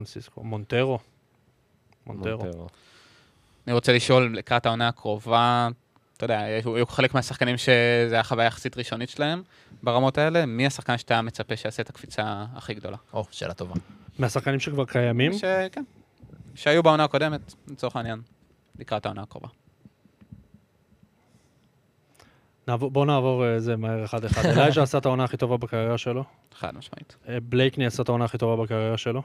פרנסיסקו, מונטרו. אני רוצה לשאול לקראת העונה הקרובה, אתה יודע, היו חלק מהשחקנים שזה החוויה יחסית ראשונית שלהם ברמות האלה, מי השחקן שאתה מצפה שיעשה את הקפיצה הכי גדולה? שאלה טובה. מהשחקנים שכבר קיימים? כן. שהיו בעונה הקודמת, לצורך העניין, לקראת העונה הקרובה. בואו נעבור זה מהר אחד. אלייג'ה עשה את העונה הכי טובה בקריירה שלו. חד משמעית. בלייקני עשה את העונה הכי טובה בקריירה שלו.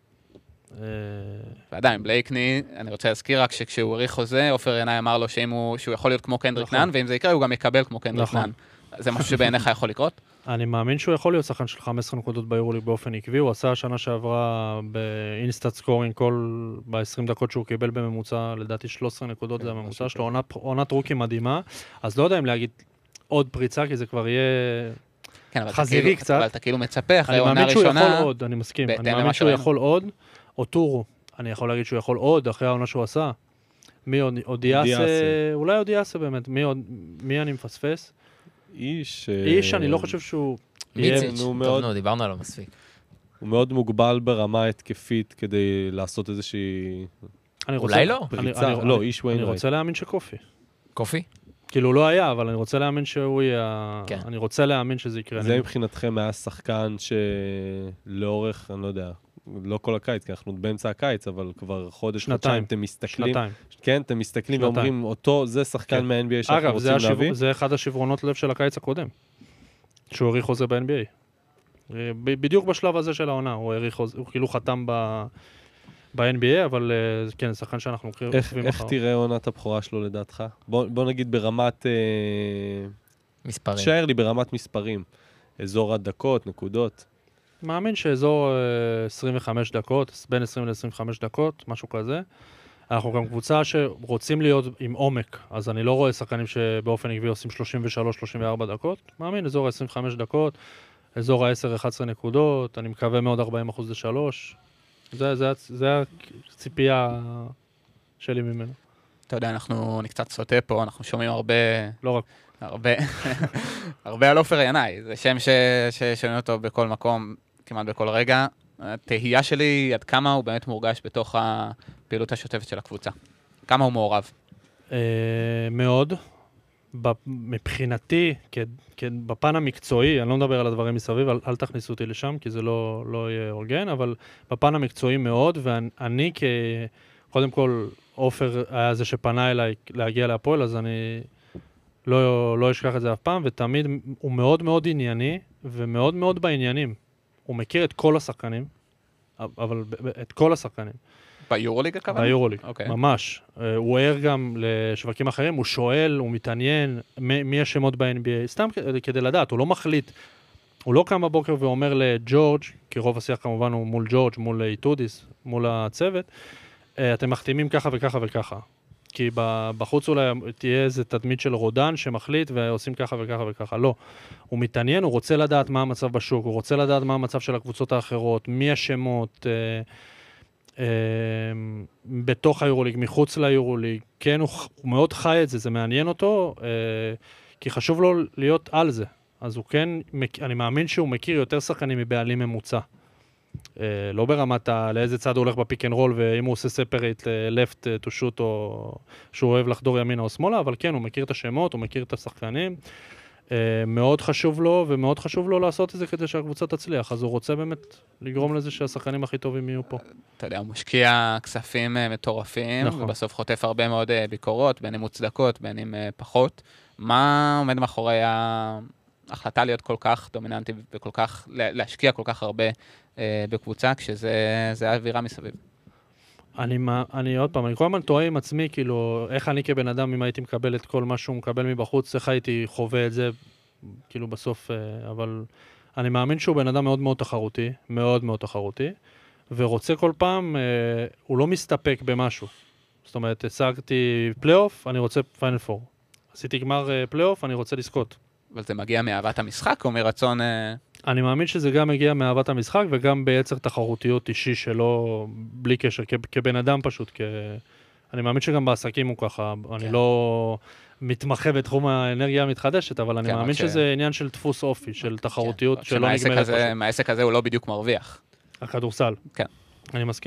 ועדיין, בלייקני, אני רוצה להזכיר רק שכשהוא עריך חוזה, עופר ינאי אמר לו שהוא יכול להיות כמו קנדריק נאן, ואם זה יקרה, הוא גם יקבל כמו קנדריק נאן. זה משהו שבעיניך יכול לקרות? אני מאמין שהוא יכול להיות שחקן של 15 נקודות ביורוליג באופן עקבי, הוא עשה השנה שעברה באינסטאט סקורינג ב-20 דקות שהוא קיבל בממוצע, לדעתי 13 נקודות זה הממוצע שלו, עונת רוקי מדהימה, אז לא יודע אם להגיד עוד פריצה, כי זה כבר יהיה חזירי קצת. אבל אתה כאילו מצפה אחרי עונה ראשונה. אני מאמין שהוא יכול עוד, אני מסכים, אני מאמין שהוא יכול עוד, או טורו, אני יכול להגיד שהוא יכול עוד אחרי העונה שהוא עשה. מי עוד יעשה, אולי עוד יעשה באמת, מי אני מפספס? איש, אני לא חושב שהוא... מיציץ', טוב, דיברנו עליו מספיק. הוא מאוד מוגבל ברמה התקפית כדי לעשות איזושהי... אולי לא? לא, איש וויין. אני רוצה להאמין שקופי. קופי? כאילו לא היה, אבל אני רוצה להאמין שהוא יהיה... אני רוצה להאמין שזה יקרה. זה מבחינתכם היה שחקן שלאורך, אני לא יודע, לא כל הקיץ, כי אנחנו באמצע הקיץ, אבל כבר חודש, חודשיים, אתם מסתכלים. כן, אתם מסתכלים ואומרים, זה שחקן מה-NBA שאנחנו רוצים להביא. אגב, זה אחד השברונות לב של הקיץ הקודם, שהוא העריך חוזה ב-NBA. בדיוק בשלב הזה של העונה, הוא כאילו חתם ב-NBA, אבל כן, זה שחקן שאנחנו עוקבים אחר. איך תראה עונת הבכורה שלו לדעתך? בוא נגיד ברמת... מספרים. תשאר לי ברמת מספרים. אזור הדקות, נקודות. מאמין שאזור 25 דקות, בין 20 ל-25 דקות, משהו כזה. אנחנו גם קבוצה שרוצים להיות עם עומק, אז אני לא רואה שחקנים שבאופן עקבי עושים 33-34 דקות. מאמין, אזור 25 דקות, אזור ה-10-11 נקודות, אני מקווה מאוד 40% ל-3. זה הציפייה שלי ממנו. אתה יודע, אני קצת סוטה פה, אנחנו שומעים הרבה... לא רק. הרבה על עופר ינאי, זה שם ששומעים אותו בכל מקום, כמעט בכל רגע. התהייה שלי עד כמה הוא באמת מורגש בתוך הפעילות השוטפת של הקבוצה. כמה הוא מעורב? מאוד. מבחינתי, בפן המקצועי, אני לא מדבר על הדברים מסביב, אל תכניסו אותי לשם, כי זה לא יהיה הוגן, אבל בפן המקצועי מאוד, ואני קודם כל, עופר היה זה שפנה אליי להגיע להפועל, אז אני לא אשכח את זה אף פעם, ותמיד הוא מאוד מאוד ענייני, ומאוד מאוד בעניינים. הוא מכיר את כל השחקנים, אבל את כל השחקנים. ביורוליג הכוונה? ביורוליג, ממש. הוא ער גם לשווקים אחרים, הוא שואל, הוא מתעניין, מי השמות ב-NBA, סתם כדי לדעת, הוא לא מחליט, הוא לא קם בבוקר ואומר לג'ורג', כי רוב השיח כמובן הוא מול ג'ורג', מול איטודיס, מול הצוות, אתם מחתימים ככה וככה וככה. כי בחוץ אולי תהיה איזה תדמית של רודן שמחליט ועושים ככה וככה וככה. לא. הוא מתעניין, הוא רוצה לדעת מה המצב בשוק, הוא רוצה לדעת מה המצב של הקבוצות האחרות, מי השמות, בתוך היורוליג, מחוץ ליורוליג. כן, הוא מאוד חי את זה, זה מעניין אותו, כי חשוב לו להיות על זה. אז הוא כן, אני מאמין שהוא מכיר יותר שחקנים מבעלים ממוצע. לא ברמת לאיזה צד הוא הולך בפיק אנד רול, ואם הוא עושה ספרייט לפט טו שוט, או שהוא אוהב לחדור ימינה או שמאלה, אבל כן, הוא מכיר את השמות, הוא מכיר את השחקנים. מאוד חשוב לו, ומאוד חשוב לו לעשות את זה כדי שהקבוצה תצליח. אז הוא רוצה באמת לגרום לזה שהשחקנים הכי טובים יהיו פה. אתה יודע, הוא משקיע כספים מטורפים, ובסוף חוטף הרבה מאוד ביקורות, בין אם מוצדקות, בין אם פחות. מה עומד מאחורי ההחלטה להיות כל כך דומיננטי, וכל כך, להשקיע כל כך הרבה בקבוצה, כשזה האווירה מסביב? אני עוד פעם, אני כל הזמן טועה עם עצמי, כאילו, איך אני כבן אדם, אם הייתי מקבל את כל מה שהוא מקבל מבחוץ, איך הייתי חווה את זה, כאילו בסוף, אבל אני מאמין שהוא בן אדם מאוד מאוד תחרותי, מאוד מאוד תחרותי, ורוצה כל פעם, הוא לא מסתפק במשהו. זאת אומרת, השגתי פלייאוף, אני רוצה פיינל פור. עשיתי גמר פלייאוף, אני רוצה לזכות. אבל זה מגיע מאהבת המשחק או מרצון... אני מאמין שזה גם מגיע מאהבת המשחק, וגם ביצר תחרותיות אישי שלו, בלי קשר, כבן אדם פשוט. אני מאמין שגם בעסקים הוא ככה, אני לא מתמחה בתחום האנרגיה המתחדשת, אבל אני מאמין שזה עניין של דפוס אופי, של תחרותיות שלא נגמרת פשוט. מהעסק הזה הוא לא בדיוק מרוויח. הכדורסל. כן. אני מסכים.